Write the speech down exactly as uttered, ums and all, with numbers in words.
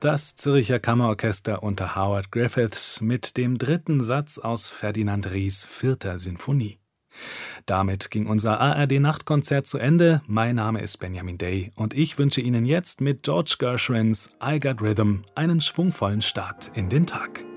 Das Zürcher Kammerorchester unter Howard Griffiths mit dem dritten Satz aus Ferdinand Ries vierter Sinfonie. Damit ging unser A R D-Nachtkonzert zu Ende. Mein Name ist Benjamin Day und ich wünsche Ihnen jetzt mit George Gershwins I Got Rhythm einen schwungvollen Start in den Tag.